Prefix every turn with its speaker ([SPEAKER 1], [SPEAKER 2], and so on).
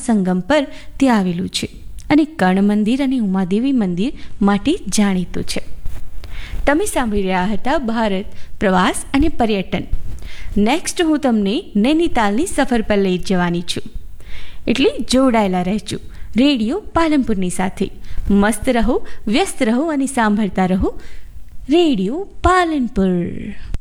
[SPEAKER 1] સંગમ પર તે આવેલું છે અને કર્ણ મંદિર અને ઉમાદેવી મંદિર માટે જાણીતું છે. તમે સાંભળી રહ્યા હતા ભારત પ્રવાસ અને પર્યટન. નેક્સ્ટ હું તમને નૈનીતાલની સફર પર લઈ જવાની છું, એટલે જોડાયેલા રહેજો રેડિયો પાલનપુરની સાથે. મસ્ત રહો, વ્યસ્ત રહો અને સાંભળતા રહો રેડિયો પાલનપુર.